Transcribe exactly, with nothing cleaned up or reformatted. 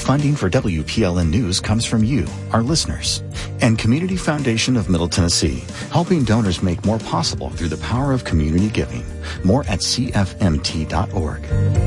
Funding for W P L N News comes from you, our listeners, and Community Foundation of Middle Tennessee, helping donors make more possible through the power of community giving. More at C F M T dot org.